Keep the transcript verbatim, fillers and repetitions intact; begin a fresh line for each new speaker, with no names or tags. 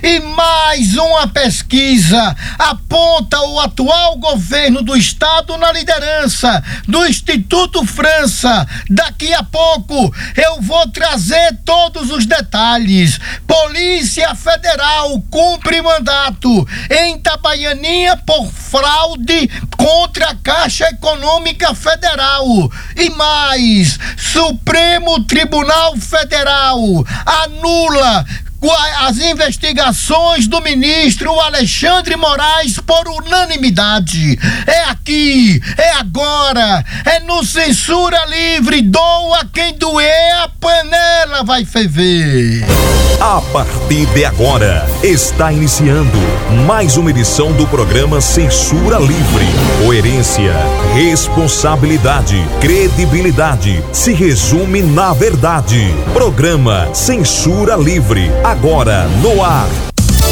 E mais uma pesquisa aponta o atual governo do estado na liderança do Instituto França. Daqui a pouco eu vou trazer todos os detalhes. Polícia Federal cumpre mandato em Itabaianinha por fraude contra a Caixa Econômica Federal. E mais, Supremo Tribunal Federal anula as investigações do ministro Alexandre Moraes por unanimidade. É aqui, é agora, é no Censura Livre. Doa quem doer, a panela vai ferver.
A partir de agora, está iniciando mais uma edição do programa Censura Livre. Coerência, responsabilidade, credibilidade se resume na verdade. Programa Censura Livre, agora no ar.